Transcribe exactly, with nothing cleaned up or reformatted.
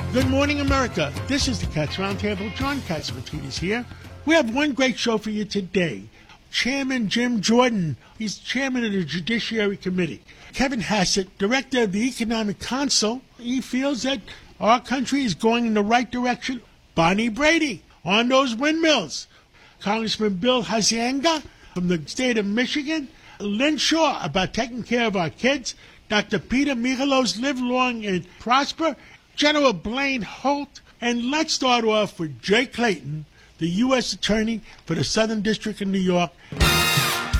Good morning, America. This is the Cats Roundtable. John Catsimatidis here. We have one great show for you today. Chairman Jim Jordan, he's chairman of the Judiciary Committee. Kevin Hassett, director of the Economic Council, he feels that our country is going in the right direction. Bonnie Brady, on those windmills. Congressman Bill Hacienda from the state of Michigan. Lynn Shaw, about taking care of our kids. Doctor Peter Michalos, live long and prosper. General Blaine Holt. And let's start off with Jay Clayton, the U S Attorney for the Southern District of New York.